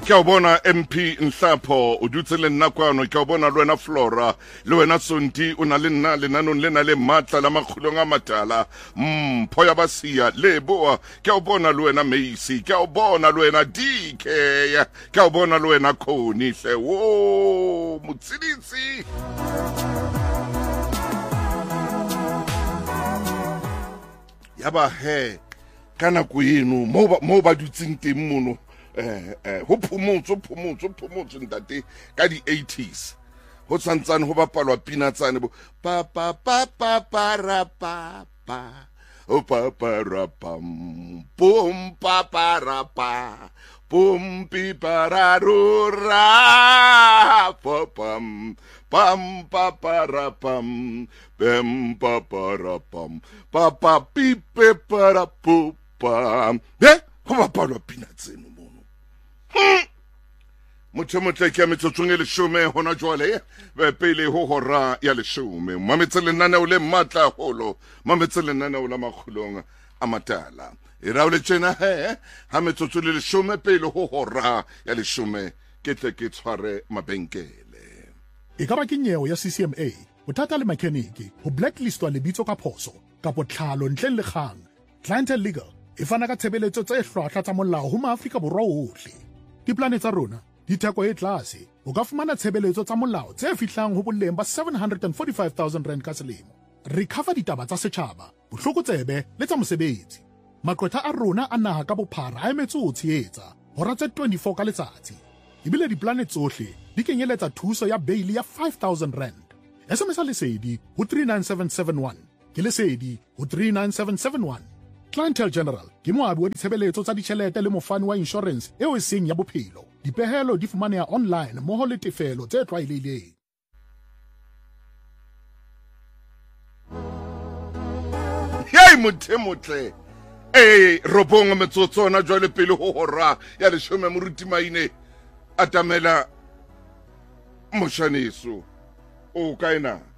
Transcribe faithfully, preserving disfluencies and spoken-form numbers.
ke a bona M P Nhlapho o dutse le nna kwano ke a bona le wena Flora le wena Sonti o na le nna le nanong le na le matla la makgulong a matala mpho ya basia le boa ke a bona le wena Macy ke a bona le wena D K ke a bona le wena Khoni hle wo motsiditsi yaba he kana kuino mo ba dutsing teng mono eh eh ho phumutso phumutso phumutso ntate ka di eighties ho tsantsane ho bapalwa pina tsane bo pa pa pa pa pa ra pa pa o pa pa ra pam pum pa pa ra pa pum pi pa ra ru ra pa pam pam pa pa ra pam pem pa pa ra pam pa pa pi pe pa ra pu pa eh ho bapalwa pina tseno motho motle ke a metsotsong e leshome hona jwale be pele ho hora ya leshome mametse lenaneo le matla holo mametse lenaneo la makgulong a matala e ra o le tjena he ha metsotso le leshome pele ho hora ya leshome ke tle ke tshware mabenkele e ka ba ke nyeo ya C C M A bothata le mechanic ho blacklistwa lebitso ka phoso ka potlhalo ntleng le kgang Clientele Legal e fana ka tshebeletso tse hlwahlwa tsa molao ho maAfrika borwa ohle diplane tsa rona di theko e tlase o ka fumana tshebeletso tsa molao tse fihlang ho boleng ba seven hundred forty-five thousand rand ka selemo re cover ditaba tsa setjhaba bohlokotsebe le tsa mosebetsi maqwetha a rona a naha ka bophara a emetse ho tshehetsa hora tse twenty-four ka letsatsi ebile diplane tsohle di kenyeletsa thuso ya bail ya five thousand rand S M S lesedi ho three nine seven seven one ke lesedi ho three nine seven seven one Clientele General ke moabi wa ditshebeletso tsa ditjhelete le mofani wa insurance eo e seng ya bophelo dipehelo di fumaneha online moho le tefelo tse tlwaelehileng yai mothe motle eh robong metsotsona jwale pele ho hora ya leshome moruti maine atamela moshaniso o kaina